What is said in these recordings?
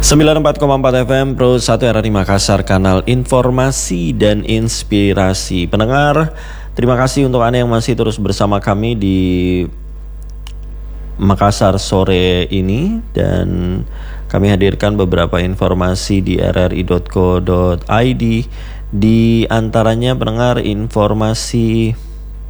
94,4 FM Pro 1 RRI Makassar, kanal informasi dan inspirasi. Pendengar, terima kasih untuk Anda yang masih terus bersama kami di Makassar sore ini. Dan kami hadirkan beberapa informasi di rri.co.id. Di antaranya, pendengar, informasi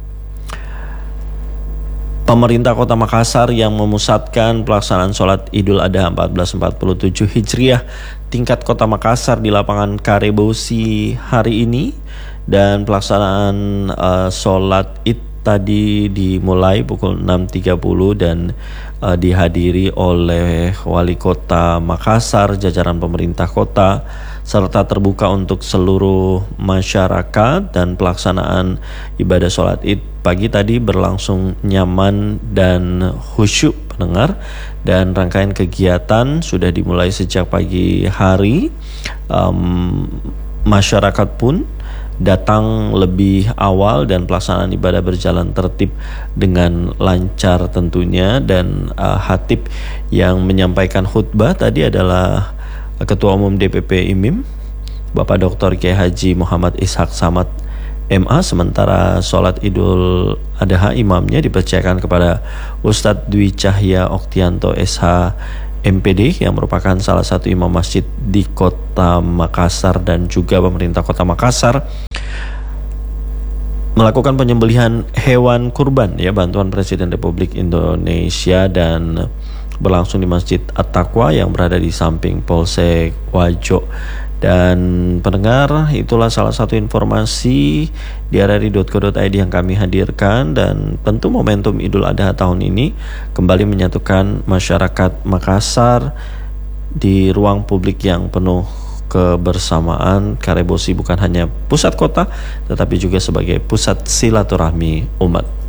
pemerintah Kota Makassar yang memusatkan pelaksanaan sholat Idul Adha 1447 Hijriah tingkat Kota Makassar di lapangan Karebosi hari ini. Dan pelaksanaan sholat Id tadi dimulai pukul 6.30 dan dihadiri oleh Wali Kota Makassar, jajaran pemerintah kota, serta terbuka untuk seluruh masyarakat. Dan pelaksanaan ibadah sholat Id pagi tadi berlangsung nyaman dan khusyuk, pendengar. Dan rangkaian kegiatan sudah dimulai sejak pagi hari. Masyarakat pun datang lebih awal dan pelaksanaan ibadah berjalan tertib dengan lancar tentunya. Dan khatib yang menyampaikan khutbah tadi adalah Ketua Umum DPP IMIM, Bapak Dr. Kiai Haji Muhammad Ishaq Samad MA. Sementara sholat Idul Adha imamnya dipercayakan kepada Ustadz Dwi Cahya Oktianto SH MPD, yang merupakan salah satu imam masjid di Kota Makassar. Dan juga pemerintah Kota Makassar melakukan penyembelihan hewan kurban, bantuan Presiden Republik Indonesia, dan berlangsung di Masjid At-Taqwa yang berada di samping Polsek Wajo. Dan pendengar, itulah salah satu informasi di rri.co.id yang kami hadirkan. Dan tentu momentum Idul Adha tahun ini kembali menyatukan masyarakat Makassar di ruang publik yang penuh kebersamaan. Karebosi bukan hanya pusat kota, tetapi juga sebagai pusat silaturahmi umat.